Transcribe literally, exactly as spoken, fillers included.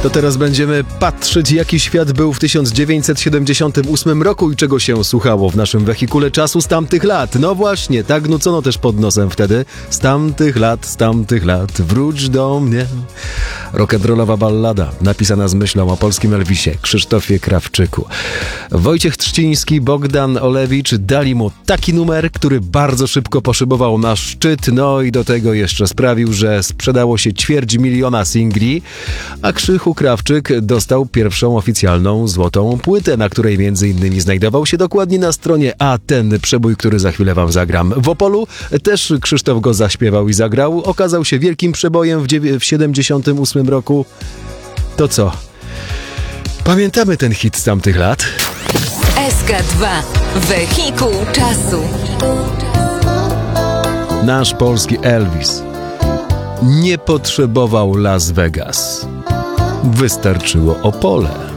To teraz będziemy patrzeć, jaki świat był w tysiąc dziewięćset siedemdziesiątym ósmym roku i czego się słuchało w naszym wehikule czasu z tamtych lat. No właśnie, tak nucono też pod nosem wtedy. Z tamtych lat, z tamtych lat, wróć do mnie. Rock'n'rollowa ballada, napisana z myślą o polskim Elvisie, Krzysztofie Krawczyku. Wojciech Trzciński, Bogdan Olewicz dali mu taki numer, który bardzo szybko poszybował na szczyt, no i do tego jeszcze sprawił, że sprzedało się ćwierć miliona singli, a Krzychu Krawczyk dostał pierwszą oficjalną złotą płytę, na której między innymi znajdował się dokładnie na stronie A ten przebój, który za chwilę wam zagram. W Opolu też Krzysztof go zaśpiewał i zagrał. Okazał się wielkim przebojem w, dziewię- w siedemdziesiątym ósmym roku. To co? Pamiętamy ten hit z tamtych lat? S K dwa. Wehikuł czasu. Nasz polski Elvis nie potrzebował Las Vegas. Wystarczyło Opole.